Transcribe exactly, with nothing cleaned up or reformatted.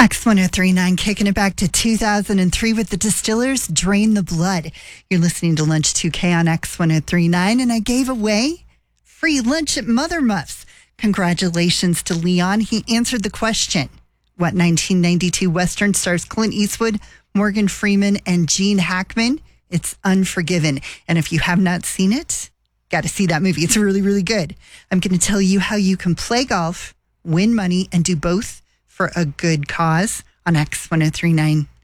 X ten thirty-nine, kicking it back to two thousand three with the Distillers, Drain the Blood. You're listening to Lunch two K on X ten thirty-nine, and I gave away free lunch at Mother Muffs. Congratulations to Leon. He answered the question. What nineteen ninety-two Western stars Clint Eastwood, Morgan Freeman, and Gene Hackman? It's Unforgiven. And if you have not seen it, got to see that movie. It's really, really good. I'm going to tell you how you can play golf, win money, and do both for a good cause on X ten thirty-nine.